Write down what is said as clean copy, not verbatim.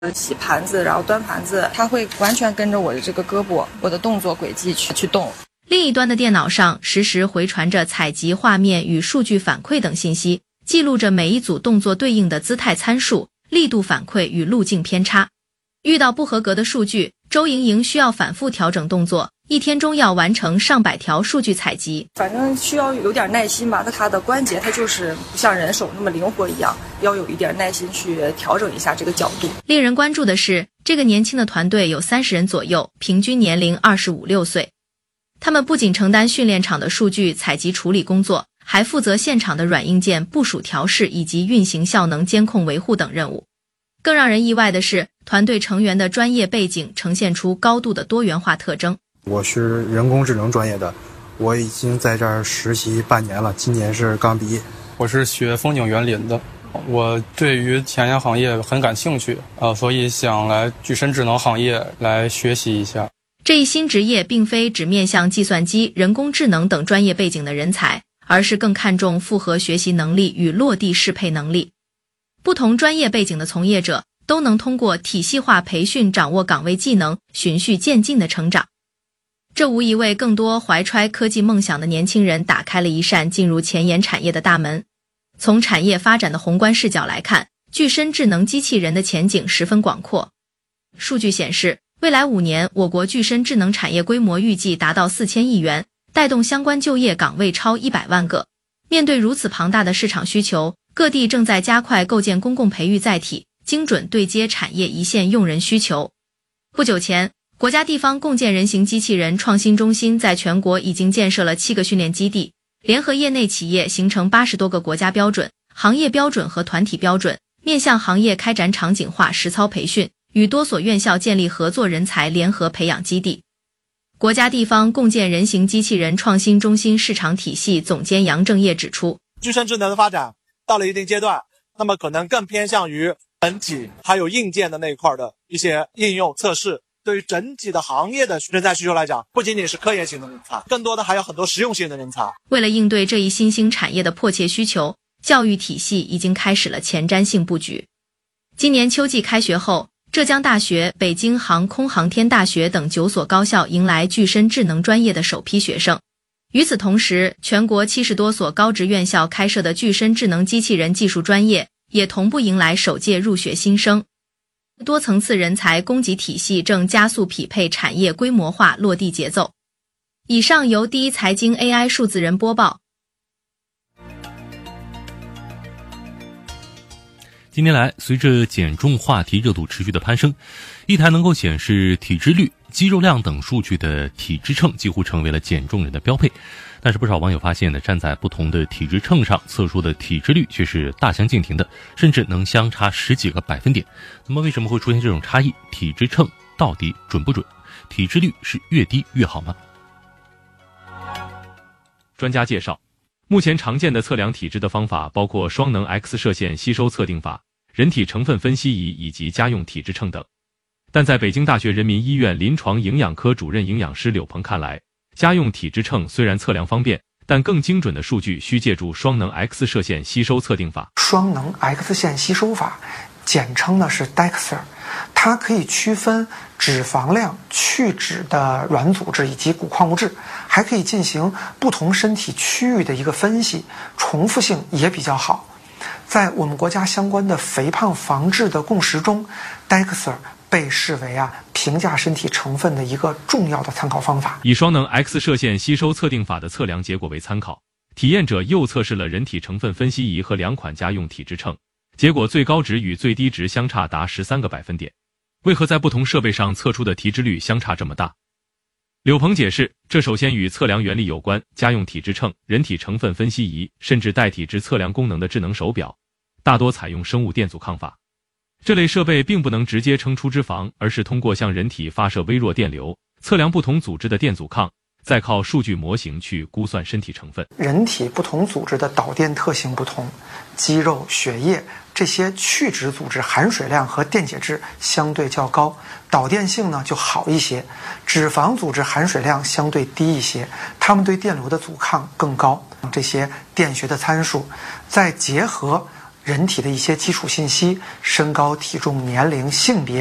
洗盘子，然后端盘子，它会完全跟着我的这个胳膊、我的动作轨迹去动。 另一端的电脑上实时回传着采集画面与数据反馈等信息，记录着每一组动作对应的姿态参数、力度反馈与路径偏差。遇到不合格的数据，周莹莹需要反复调整动作，一天中要完成上百条数据采集。 反正需要有点耐心吧，它的关节它就是不像人手那么灵活一样，要有一点耐心去调整一下这个角度。 令人关注的是，这个年轻的团队有30人左右，平均年龄25、6岁。他们不仅承担训练场的数据采集处理工作，还负责现场的软硬件部署调试以及运行效能监控维护等任务。更让人意外的是，团队成员的专业背景呈现出高度的多元化特征。 我是人工智能专业的，我已经在这儿实习半年了，今年是刚毕业。 我是学风景园林的，我对于前沿行业很感兴趣所以想来具身智能行业来学习一下。 这一新职业并非只面向计算机、人工智能等专业背景的人才，而是更看重复合学习能力与落地适配能力。不同专业背景的从业者都能通过体系化培训掌握岗位技能，循序渐进的成长。这无疑为更多怀揣科技梦想的年轻人打开了一扇进入前沿产业的大门。从产业发展的宏观视角来看，具身智能机器人的前景十分广阔。数据显示，未来5年，我国具身智能产业规模预计达到4000亿元，带动相关就业岗位超100万个。面对如此庞大的市场需求，各地正在加快构建公共培育载体，精准对接产业一线用人需求。不久前，国家地方共建人形机器人创新中心在全国已经建设了7个训练基地，联合业内企业形成80多个国家标准、行业标准和团体标准，面向行业开展场景化实操培训，与多所院校建立合作人才联合培养基地。国家地方共建人形机器人创新中心市场体系总监杨正业指出， 具身智能的发展到了一定阶段，那么可能更偏向于本体还有硬件的那一块的一些应用测试。对于整体的行业的人才需求来讲，不仅仅是科研型的人才，更多的还有很多实用性的人才。 为了应对这一新兴产业的迫切需求，教育体系已经开始了前瞻性布局。今年秋季开学后，浙江大学、北京航空航天大学等9所高校迎来具身智能专业的首批学生。与此同时，全国70多所高职院校开设的具身智能机器人技术专业也同步迎来首届入学新生。多层次人才供给体系正加速匹配产业规模化落地节奏。以上由第一财经 AI 数字人播报。 近年来，随着减重话题热度持续的攀升，一台能够显示体脂率、肌肉量等数据的体脂秤几乎成为了减重人的标配。但是不少网友发现呢，站在不同的体脂秤上测出的体脂率却是大相径庭的，甚至能相差10几个百分点。那么为什么会出现这种差异？体脂秤到底准不准？体脂率是越低越好吗？专家介绍，目前常见的测量体脂的方法包括双能 X 射线吸收测定法、人体成分分析仪以及家用体脂秤等。但在北京大学人民医院临床营养科主任营养师柳鹏看来，家用体脂秤虽然测量方便，但更精准的数据需借助双能 X 射线吸收测定法。 双能 X 线吸收法简称呢是 DEXA， 它可以区分脂肪量、去脂的软组织以及骨矿物质，还可以进行不同身体区域的一个分析，重复性也比较好。在我们国家相关的肥胖防治的共识中， DEXA 被视为评价身体成分的一个重要的参考方法。 以双能 X 射线吸收测定法的测量结果为参考，体验者又测试了人体成分分析仪和2款家用体脂秤，结果最高值与最低值相差达13个百分点。为何在不同设备上测出的体脂率相差这么大？柳鹏解释，这首先与测量原理有关，家用体脂秤、人体成分分析仪，甚至带体脂测量功能的智能手表，大多采用生物电阻抗法。这类设备并不能直接称出脂肪，而是通过向人体发射微弱电流，测量不同组织的电阻抗，再靠数据模型去估算身体成分。 人体不同组织的导电特性不同，肌肉、血液这些去脂组织含水量和电解质相对较高，导电性呢就好一些；脂肪组织含水量相对低一些，它们对电流的阻抗更高。这些电学的参数再结合人体的一些基础信息，身高、体重、年龄、性别